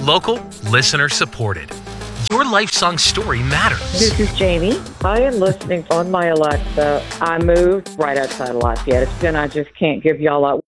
Local, listener supported. Your life song story matters. This is Jamie. I am listening on my Alexa. I moved right outside of Lafayette. I just can't give y'all